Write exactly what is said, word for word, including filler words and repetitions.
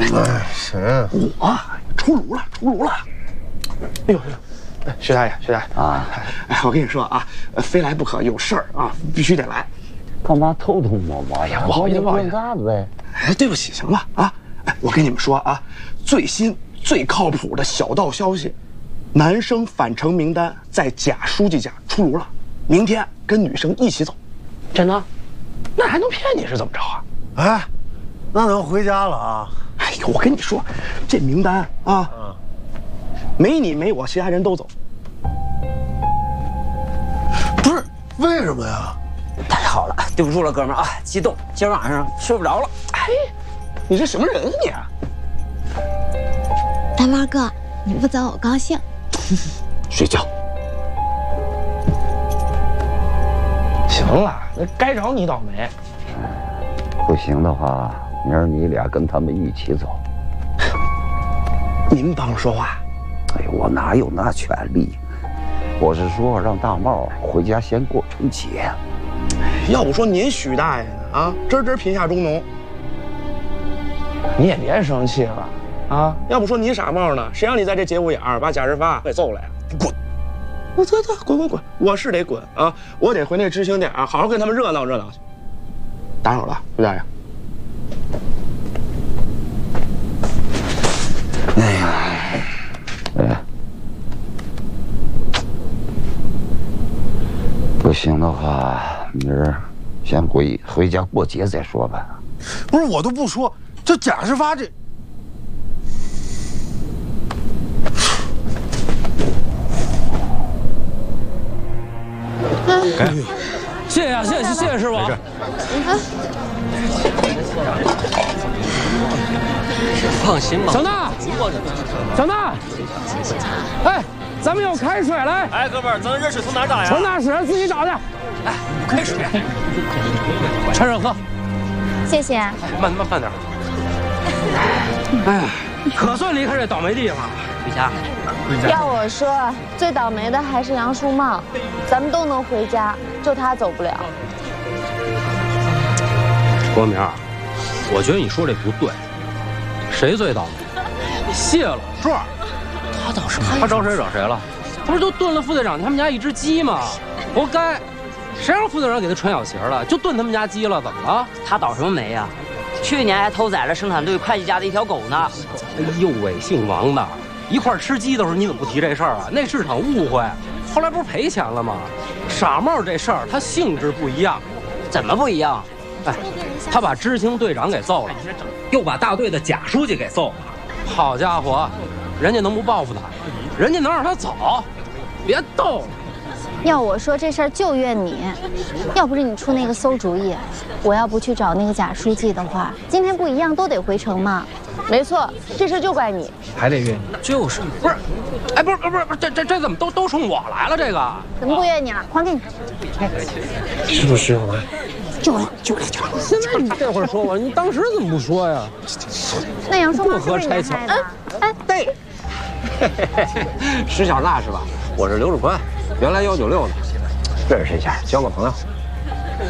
哎，谁？ 我出炉了，出炉了！哎呦，徐大爷，徐大爷啊！哎，我跟你说啊，非来不可，有事儿啊，必须得来。 干嘛偷偷摸摸呀？ 不好意思，不好意思， 干呗。 哎，对不起，行了啊。哎，我跟你们说啊，最新最靠谱的小道消息，男生返程名单在贾书记家出炉了，明天跟女生一起走。真的？那还能骗你是怎么着啊？ 哎，那能回家了啊？ 哎呦，我跟你说，这名单啊，嗯、没你没我，其他人都走。 不是为什么呀？ 太好了，对不住了，哥们儿啊，激动，今儿晚上睡不着了。 哎，你这什么人啊你？ 大猫哥，你不走我高兴。 睡觉。 行了，那该找你倒霉。 不行的话，明儿你俩跟他们一起走。 您帮着说话。 哎呦，我哪有那权利？我是说让大茂回家先过春节。 要不说您许大爷呢啊，真真贫下中农。你也别生气了啊！要不说你傻帽呢，谁让你在这节骨眼儿把贾日发给揍了呀？滚！我走走，滚滚滚！我是得滚啊！我得回那知青店啊，好好跟他们热闹热闹去。打扰了，徐大爷。 哎呀，哎，不行的话，明儿先回回家过节再说吧。 不是我都不说，这贾世发这。 哎，谢谢啊，谢谢谢谢师傅。放心吧，小娜，小娜，哎，咱们有开水来。 哎，哥们儿，咱热水从哪儿找呀？ 从那水自己找去。哎，有开水，趁热喝。 谢谢。 慢慢慢点。哎，可算离开这倒霉地方了。回家。 要我说，最倒霉的还是杨树茂，咱们都能回家，就他走不了。 国明，我觉得你说这不对，谁最倒霉？谢老壮，他倒是他招谁惹谁了？不是都炖了副队长他们家一只鸡吗？活该！谁让副队长给他穿小鞋了？就炖他们家鸡了，怎么了？ 他倒什么霉呀？去年还偷宰了生产队会计家的一条狗呢。 哎呦喂，姓王的！一块吃鸡的时候，你怎么不提这事儿啊？那是场误会，后来不是赔钱了吗？傻帽这事儿，他性质不一样， 怎么不一样？ 哎，他把知青队长给揍了，又把大队的贾书记给揍了。好家伙，人家能不报复他？人家能让他走？别逗了。 要我说这事儿就怨你，要不是你出那个馊主意，我要不去找那个贾书记的话，今天不一样都得回城嘛。没错，这事就怪你， 还得怨你。就是，不是，哎，不是，不是，不是，这这这怎么都都冲我来了？这个怎么不怨你了？还给你。 是不是有吗？ 就来就来就来。 现在你这会儿说我，你当时怎么不说呀？ 那杨双不合差遣。 哎哎， 对，石小娜是吧？我是刘志宽，原来幺九六的。 这是谁家？交个朋友。